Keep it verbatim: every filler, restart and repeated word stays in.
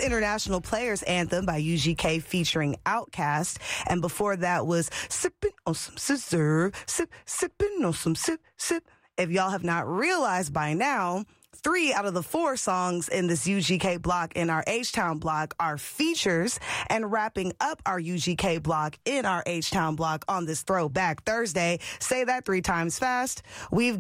International Players Anthem by U G K featuring Outkast. And before that was Sippin' on Some Scissor, Sip, Sippin' on Some Sip, Sip. If y'all have not realized by now, three out of the four songs in this U G K block in our H-Town block are features, and wrapping up our U G K block in our H-Town block on this Throwback Thursday, say that three times fast, we've